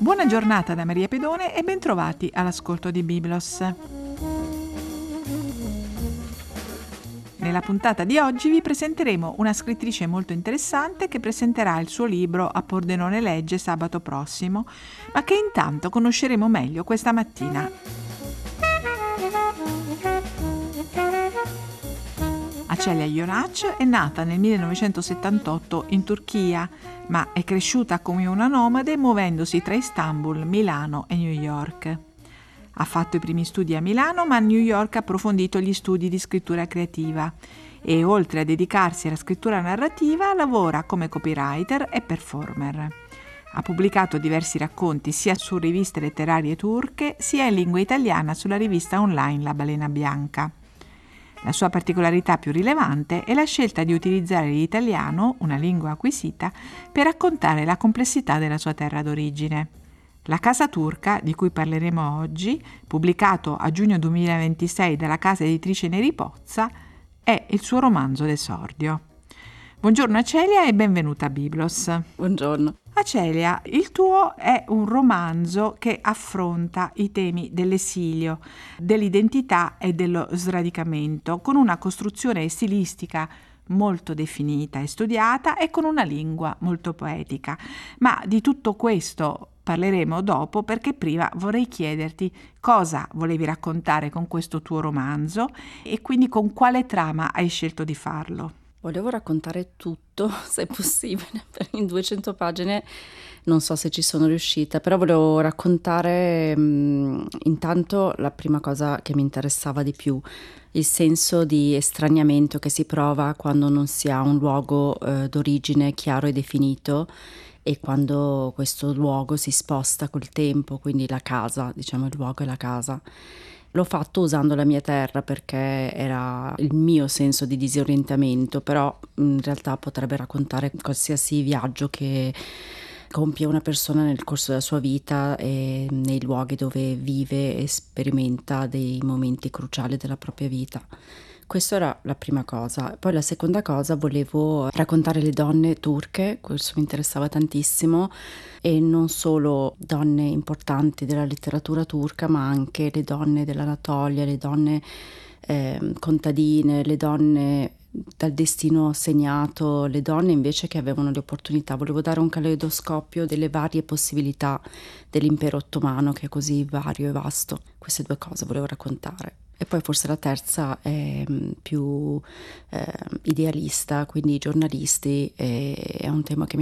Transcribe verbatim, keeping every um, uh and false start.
Buona giornata da Maria Pedone e bentrovati all'ascolto di Biblos. Nella puntata di oggi vi presenteremo una scrittrice molto interessante che presenterà il suo libro a Pordenone Legge sabato prossimo, ma che intanto conosceremo meglio questa mattina. Acelia Yonac è nata nel millenovecentosettantotto in Turchia, ma è cresciuta come una nomade muovendosi tra Istanbul, Milano e New York. Ha fatto i primi studi a Milano, ma a New York ha approfondito gli studi di scrittura creativa e, oltre a dedicarsi alla scrittura narrativa, lavora come copywriter e performer. Ha pubblicato diversi racconti sia su riviste letterarie turche, sia in lingua italiana sulla rivista online La Balena Bianca. La sua particolarità più rilevante è la scelta di utilizzare l'italiano, una lingua acquisita, per raccontare la complessità della sua terra d'origine. La Casa Turca, di cui parleremo oggi, pubblicato a giugno duemilaventisei dalla casa editrice Neri Pozza, è il suo romanzo d'esordio. Buongiorno Acelia e benvenuta a Biblos. Buongiorno. Acelia, il tuo è un romanzo che affronta i temi dell'esilio, dell'identità e dello sradicamento, con una costruzione stilistica molto definita e studiata e con una lingua molto poetica. Ma di tutto questo parleremo dopo, perché prima vorrei chiederti cosa volevi raccontare con questo tuo romanzo e quindi con quale trama hai scelto di farlo. Volevo raccontare tutto, se possibile, in duecento pagine non so se ci sono riuscita, però volevo raccontare mh, intanto la prima cosa che mi interessava di più, il senso di estraniamento che si prova quando non si ha un luogo eh, d'origine chiaro e definito e quando questo luogo si sposta col tempo, quindi la casa, diciamo il luogo e la casa. L'ho fatto usando la mia terra perché era il mio senso di disorientamento, però in realtà potrebbe raccontare qualsiasi viaggio che compie una persona nel corso della sua vita e nei luoghi dove vive e sperimenta dei momenti cruciali della propria vita. Questa era la prima cosa. Poi la seconda cosa, volevo raccontare le donne turche, questo mi interessava tantissimo, e non solo donne importanti della letteratura turca, ma anche le donne dell'Anatolia, le donne eh, contadine, le donne dal destino segnato, le donne invece che avevano le opportunità. Volevo dare un caleidoscopio delle varie possibilità dell'impero ottomano, che è così vario e vasto. Queste due cose volevo raccontare. E poi forse la terza è più eh, idealista, quindi i giornalisti, è un tema che mi